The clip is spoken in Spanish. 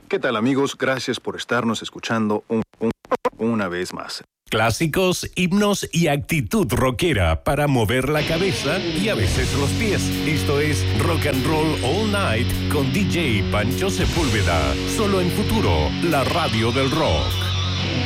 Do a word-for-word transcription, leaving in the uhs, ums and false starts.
¿Qué tal, amigos? Gracias por estarnos escuchando un, un, una vez más. Clásicos, himnos y actitud rockera para mover la cabeza y a veces los pies. Esto es Rock and Roll All Night con D J Pancho Sepúlveda. Solo en Futuro, la radio del rock.